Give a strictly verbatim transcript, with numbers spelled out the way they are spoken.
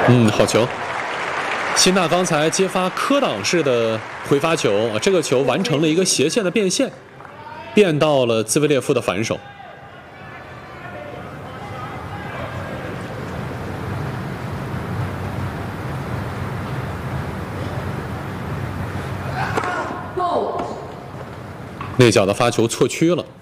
嗯，好球！辛纳刚才接发科挡式的回发球，这个球完成了一个斜线的变线，变到了兹维列夫的反手。内角的发球错区了。